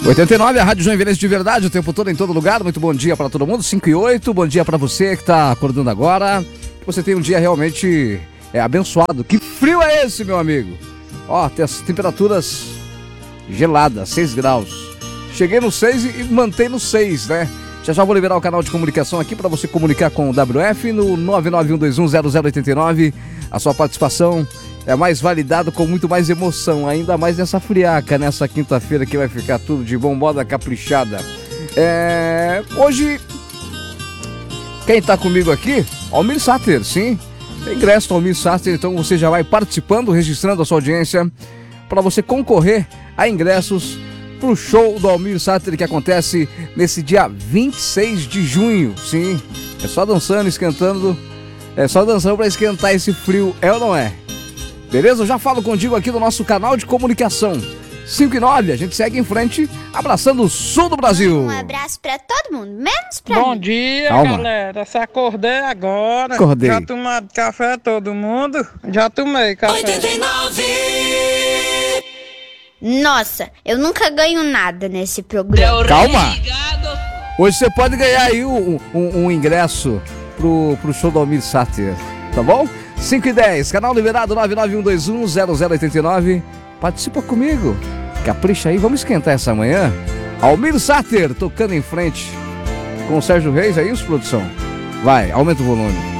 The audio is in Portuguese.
89, a Rádio Joinville de verdade, o tempo todo, em todo lugar. Muito bom dia para todo mundo, 5 e 8. Bom dia para você que tá acordando agora. Que você tenha um dia realmente abençoado. Que frio é esse, meu amigo? Ó, tem as temperaturas geladas, 6 graus. Cheguei no 6 e mantém no 6, né? Já vou liberar o canal de comunicação aqui para você comunicar com o WF no 991210089. A sua participação é mais validada com muito mais emoção, ainda mais nessa friaca, nessa quinta-feira que vai ficar tudo de bom, moda caprichada. Hoje, quem tá comigo aqui? Almir Sater, sim. Tem ingresso do Almir Sater, então você já vai participando, registrando a sua audiência para você concorrer a ingressos pro show do Almir Sater que acontece nesse dia 26 de junho, sim. É só dançando, esquentando, para esquentar esse frio, é ou não é? Beleza? Eu já falo contigo aqui no nosso canal de comunicação. 5 e 9, a gente segue em frente, abraçando o sul do Brasil. Um abraço pra todo mundo, menos pra Bom mim. dia, Calma. galera. Se acordei agora. Acordei. Já tomaram café todo mundo? Já tomei café. 89. Nossa, eu nunca ganho nada nesse programa. Calma! Hoje você pode ganhar aí um ingresso pro show do Almir Sater, tá bom? 5 e 10, canal liberado 991210089. Participa comigo, capricha aí, vamos esquentar essa manhã. Almir Sater tocando em frente com o Sérgio Reis, é isso, produção? Vai, aumenta o volume.